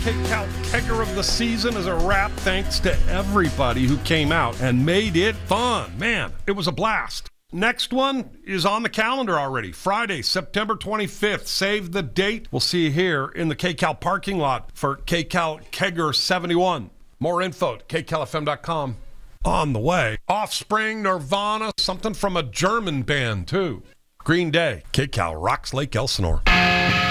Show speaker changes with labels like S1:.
S1: KCAL Kegger of the Season is a wrap. Thanks to everybody who came out and made it fun. Man, it was a blast. Next one is on the calendar already. Friday, September 25th. Save the date. We'll see you here in the KCAL parking lot for KCAL Kegger 71. More info at kcalfm.com. On the way, Offspring, Nirvana, something from a German band, too. Green Day, KCAL rocks Lake Elsinore.